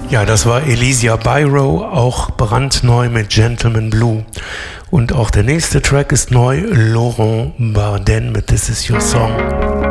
Ja, das war Elysia Byro, auch brandneu mit Gentleman Blue. Und auch der nächste Track ist neu, Laurent Barden mit This Is Your Song.